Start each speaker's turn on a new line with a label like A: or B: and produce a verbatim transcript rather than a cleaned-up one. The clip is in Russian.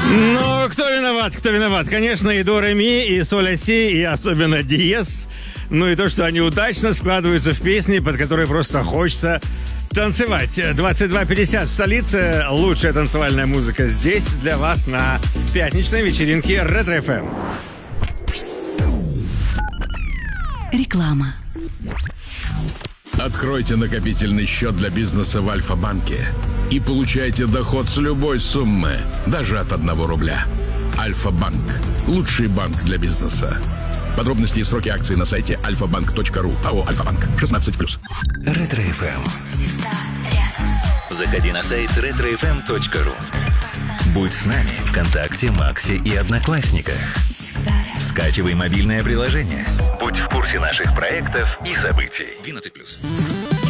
A: Ну, кто виноват, кто виноват? Конечно, и до, ре, ми, и соль, ля, си, и особенно диез. Ну и то, что они удачно складываются в песни, под которые просто хочется танцевать. двадцать два пятьдесят в столице. Лучшая танцевальная музыка здесь для вас на пятничной вечеринке Ретро эф эм.
B: Реклама.
C: Откройте накопительный счет для бизнеса в Альфа-банке и получайте доход с любой суммы, даже от одного рубля. Альфа-банк. Лучший банк для бизнеса. Подробности и сроки акций на сайте альфа банк точка ру. АО «Альфа-банк». шестнадцать плюс.
D: Ретро эф эм. Заходи на сайт ретро эф эм точка ру. Будь с нами ВКонтакте, Максе и Одноклассниках. Скачивай мобильное приложение. Будь в курсе наших проектов и событий. двенадцать плюс.